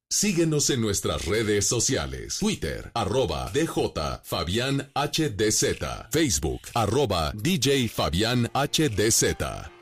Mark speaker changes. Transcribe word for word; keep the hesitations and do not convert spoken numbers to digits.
Speaker 1: Síguenos en nuestras redes sociales. Twitter, arroba D J Fabián H D Z. Facebook, arroba D J Fabián H D Z.